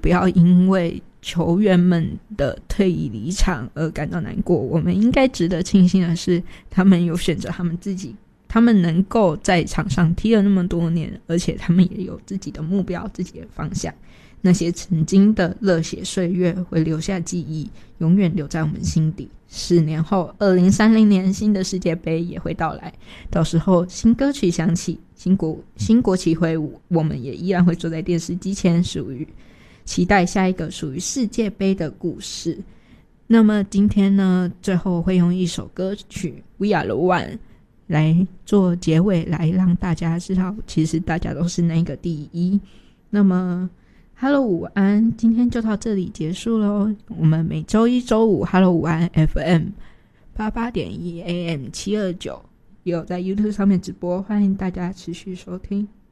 不要因为球员们的退役离场而感到难过，我们应该值得庆幸的是，他们有选择他们能够在场上踢了那么多年，而且他们也有自己的目标，自己的方向。那些曾经的热血岁月会留下记忆，永远留在我们心底。4年后2030年新的世界杯也会到来，到时候新歌曲响起，新国旗挥舞，我们也依然会坐在电视机前，期待下一个属于世界杯的故事。那么今天呢，最后会用一首歌曲 We Are the One 来做结尾，来让大家知道其实大家都是那个第一。那么Hello 午安，今天就到这里结束咯。我们每周一周五 Hello 午安 FM 88.1 AM 729也有在 YouTube 上面直播，欢迎大家持续收听。